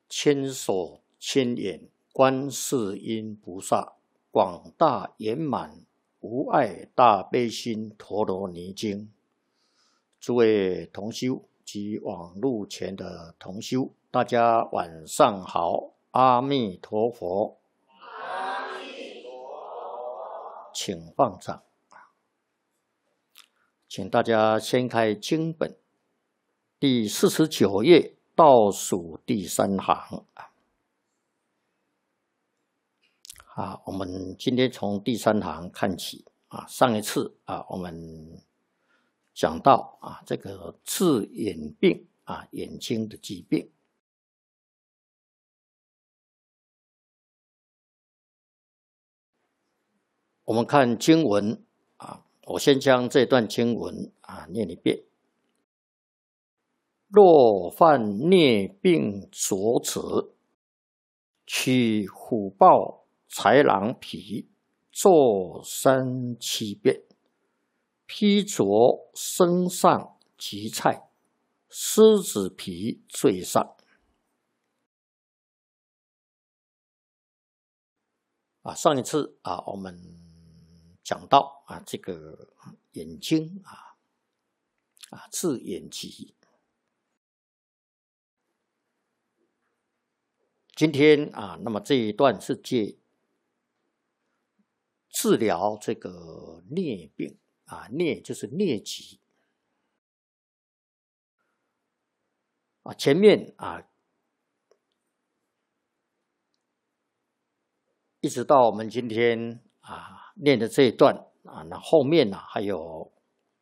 千手千眼观世音菩萨，广大圆满无碍大悲心陀罗尼经。诸位同修及网络前的同修，大家晚上好，阿弥陀佛。 阿弥陀佛。 请放掌。请大家掀开经本第49页倒数第3行。我们今天从第3行看起。上一次我们讲到这个治眼病眼睛的疾病。我们看经文我先将这段经文念一遍。若犯疟病所者，取虎豹豺狼皮，做3、7遍，披着身上及菜，狮子皮最上。上一次我们讲到这个眼睛治眼疾。今天那么这一段是借治疗这个疟病疟就是疟疾前面一直到我们今天念的这一段那后面还有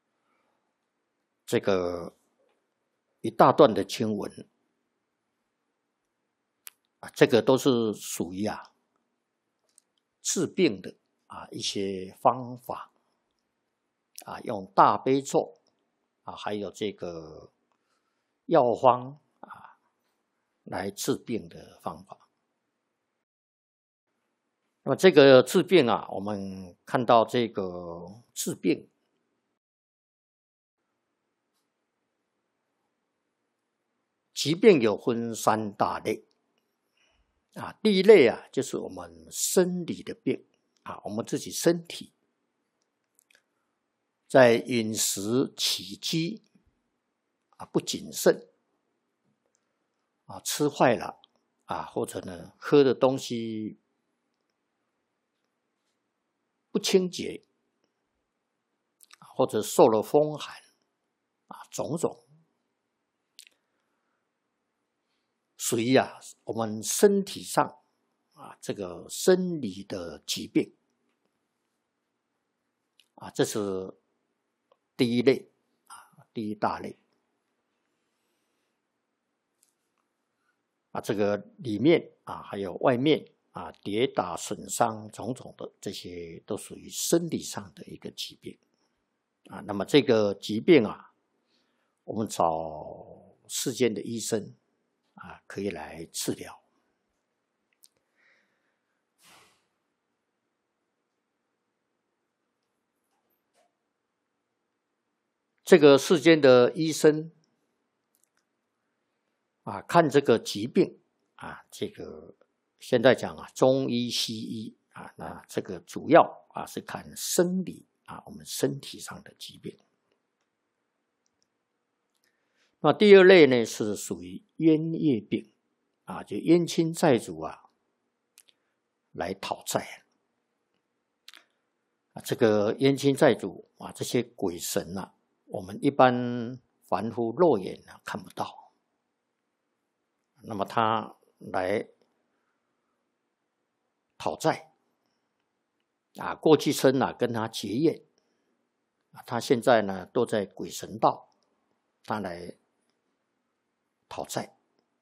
这个一大段的经文这个都是属于治病的一些方法用大悲咒还有这个药方来治病的方法。那么这个治病我们看到这个治病疾病有分3大类第一类就是我们生理的病我们自己身体在饮食起居不谨慎吃坏了或者呢喝的东西不清洁或者受了风寒种种属于我们身体上这个生理的疾病这是第一类第一大类这个里面还有外面跌打损伤种种的，这些都属于生理上的一个疾病那么这个疾病我们找世间的医生可以来治疗。这个世间的医生看这个疾病这个现在讲中医西医那这个主要是看生理我们身体上的疾病。那第二类呢是属于冤业病就冤亲债主来讨债这个冤亲债主这些鬼神我们一般凡夫肉眼看不到，那么他来讨债过去生跟他结怨他现在呢都在鬼神道，他来讨债。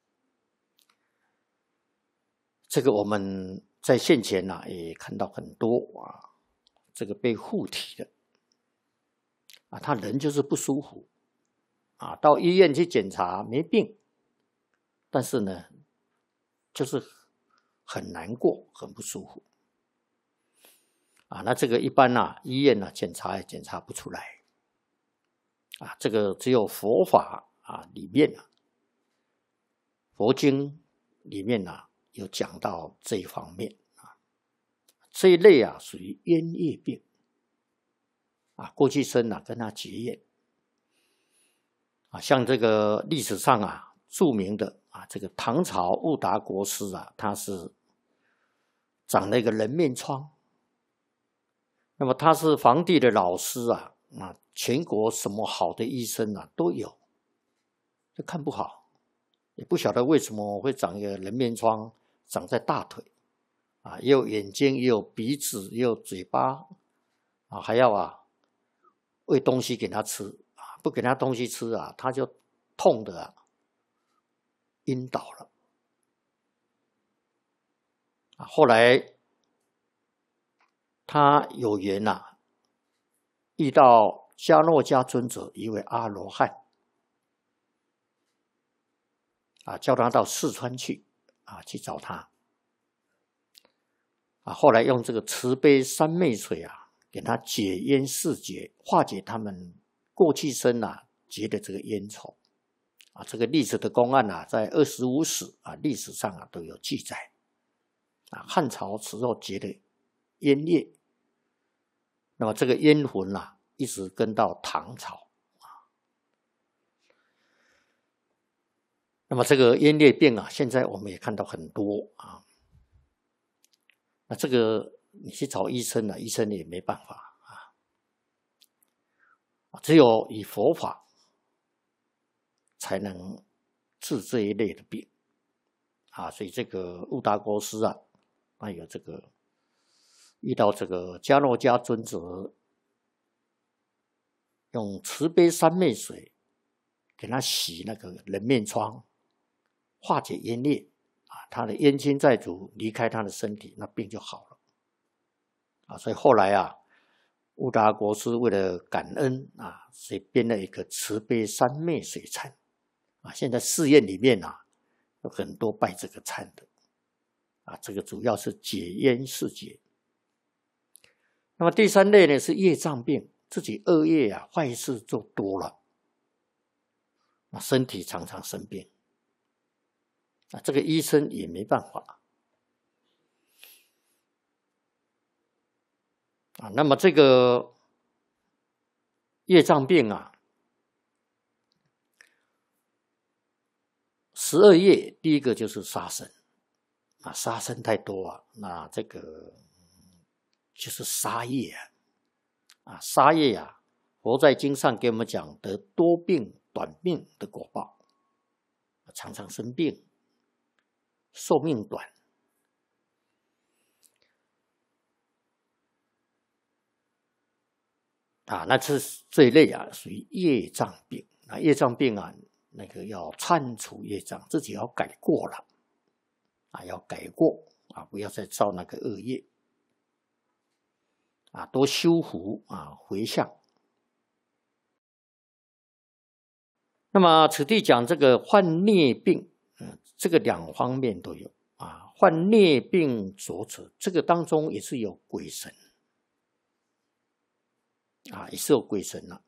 这个我们在现前也看到很多这个被附体的他人就是不舒服到医院去检查没病，但是呢就是很难过很不舒服那这个一般医院检查也检查不出来这个只有佛法里面佛经里面啊有讲到这一方面啊，这一类啊属于冤业病啊，过去生啊跟他结怨啊，像这个历史上啊著名的啊这个唐朝悟达国师啊，他是长了一个人面疮，那么他是皇帝的老师啊，全国什么好的医生啊都有，就看不好，也不晓得为什么会长一个人面疮，长在大腿啊，也有眼睛，也有鼻子，也有嘴巴啊，还要喂东西给他吃啊，不给他东西吃啊，他就痛的晕倒了啊。后来他有缘遇到迦诺迦尊者一位阿罗汉啊，叫他到四川去去找他啊。后来用这个慈悲三昧水给他解冤释结，化解他们过去生结的这个冤仇啊。这个历史的公案在25史历史上都有记载啊。汉朝时候结的冤业，那么这个冤魂一直跟到唐朝那么这个冤业病现在我们也看到很多那这个你去找医生医生也没办法只有以佛法才能治这一类的病所以这个悟达国师有这个遇到这个迦诺迦尊者，用慈悲三昧水给他洗那个人面疮，化解冤孽他的冤亲债主离开他的身体，那病就好了所以后来悟达国师为了感恩所以编了一个慈悲三昧水忏现在寺院里面有很多拜这个忏的这个主要是解冤释结。那么第三类呢是业障病，自己恶业坏事做多了，身体常常生病这个医生也没办法那么这个业障病12业第一个就是杀生杀生太多那这个就是杀业杀业佛在经上给我们讲得多病短命的果报，常常生病，寿命短那这一类属于业障病业障病那个要忏除业障，自己要改过了要改过不要再造那个恶业多修福回向。那么此地讲这个患孽病这个两方面都有患孽病着者，这个当中也是有鬼神也是有鬼神